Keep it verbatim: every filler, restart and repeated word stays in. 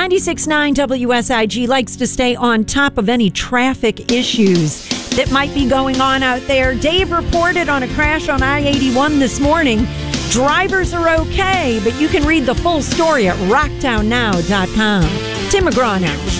ninety-six point nine W S I G likes to stay on top of any traffic issues that might be going on out there. Dave reported on a crash on I eighty-one this morning. Drivers are okay, but you can read the full story at rocktown now dot com. Tim McGraw now.